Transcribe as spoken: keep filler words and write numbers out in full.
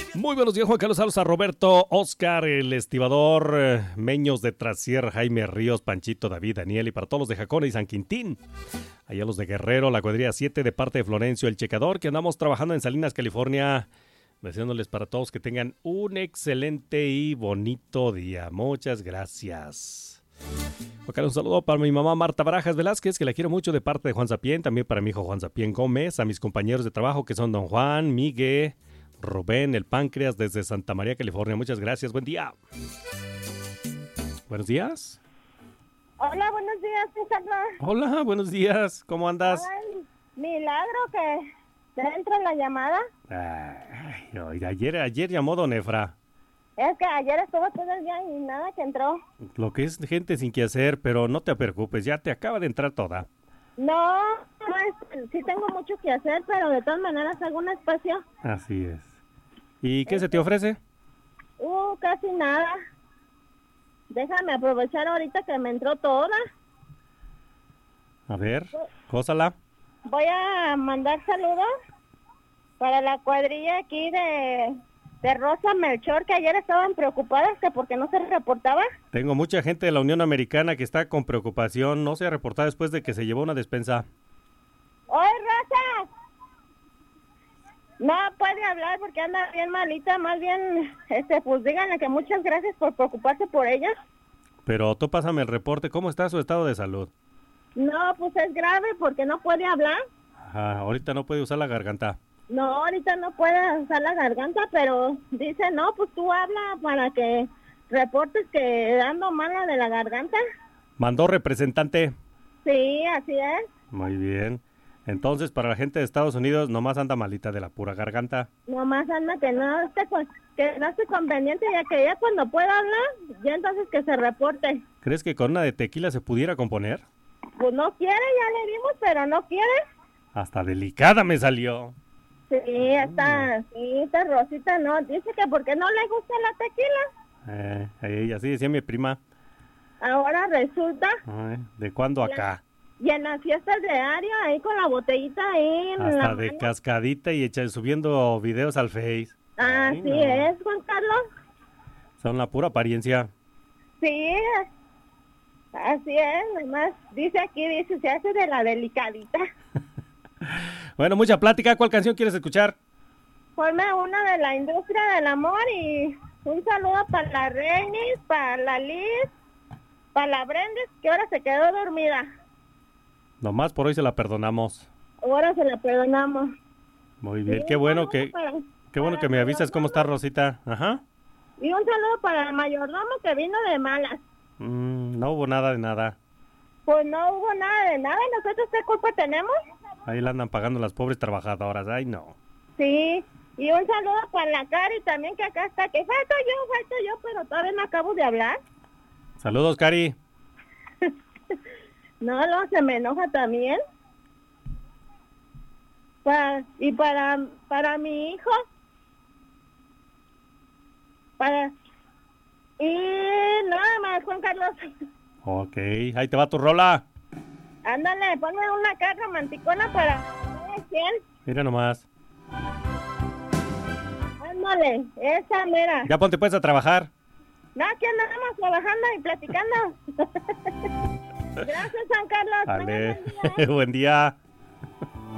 Muy buenos días, Juan Carlos. Saludos a Roberto, Oscar, el estibador, eh, Meños de Trasier, Jaime Ríos, Panchito, David, Daniel y para todos los de Jacona y San Quintín. Allá los de Guerrero, la cuadrilla siete de parte de Florencio, el checador, que andamos trabajando en Salinas, California. Deseándoles para todos que tengan un excelente y bonito día. Muchas gracias. Juan Carlos, un saludo para mi mamá Marta Barajas Velázquez, que la quiero mucho de parte de Juan Zapien. También para mi hijo Juan Zapien Gómez, a mis compañeros de trabajo que son don Juan, Miguel, Rubén, el Páncreas, desde Santa María, California. Muchas gracias. Buen día. Buenos días. Hola, buenos días, Carlos. Hola, buenos días. ¿Cómo andas? Ay, milagro que te entra la llamada. Ay, oiga, ayer, ayer llamó don Efra. Es que ayer estuvo todo el día y nada que entró. Lo que es gente sin que hacer, pero no te preocupes, ya te acaba de entrar toda. No, no es, sí tengo mucho que hacer, pero de todas maneras hago un espacio. Así es. ¿Y qué se te ofrece? Uh, casi nada. Déjame aprovechar ahorita que me entró toda. A ver, cósala. Voy a mandar saludos para la cuadrilla aquí de, de Rosa Melchor, que ayer estaban preocupadas que porque no se reportaba. Tengo mucha gente de la Unión Americana que está con preocupación. No se ha reportado después de que se llevó una despensa. ¡Oye, Rosa! No puede hablar porque anda bien malita, más bien, este, pues díganle que muchas gracias por preocuparse por ella. Pero tú pásame el reporte, ¿cómo está su estado de salud? No, pues es grave porque no puede hablar. Ajá, ahorita no puede usar la garganta. No, ahorita no puede usar la garganta, pero dice, no, pues tú habla para que reportes que ando mala de la garganta. ¿Mandó representante? Sí, así es. Muy bien. Entonces, para la gente de Estados Unidos, nomás anda malita de la pura garganta. Nomás anda que no esté, que no esté conveniente, ya que ya cuando pueda hablar, ya entonces que se reporte. ¿Crees que con una de tequila se pudiera componer? Pues no quiere, ya le dimos, pero no quiere. Hasta delicada me salió. Sí, está, sí, esta Rosita no, dice que porque no le gusta la tequila. Eh, ella sí decía mi prima. Ahora resulta. Ay, ¿de cuándo acá? Y en las fiestas de área, ahí con la botellita ahí en Hasta la de mano. cascadita y echa, subiendo videos al Face. Así no. es, Juan Carlos. Son la pura apariencia. Sí, así es, nomás dice aquí, dice, se hace de la delicadita. Bueno, mucha plática. ¿Cuál canción quieres escuchar? Ponme una de la industria del amor y un saludo para la Renis, para la Liz, para la Brendis, que ahora se quedó dormida. Nomás por hoy se la perdonamos. Ahora se la perdonamos. Muy bien, Sí, qué bueno saludo que para- qué bueno para que me el avisas cómo está mayordomo. Rosita. Ajá. Y un saludo para el mayordomo que vino de malas. Mm, no hubo nada de nada. Pues no hubo nada de nada, ¿y nosotros qué culpa tenemos? Ahí la andan pagando las pobres trabajadoras. Ay, no. Sí, y un saludo para la Cari también, que acá está, que falta yo, falta yo, pero todavía no acabo de hablar. Saludos, Cari. No, no, se me enoja también. Pa- y para, para mi hijo, para... Y nada más, Juan Carlos. Ok, ahí te va tu rola. Ándale, ponme una cara romanticona para... cien. Mira nomás. Ándale, esa mera. Ya ponte pues a trabajar. No, aquí andamos trabajando y platicando. Gracias, Juan Carlos. Vale. Tengan buen día. Buen día.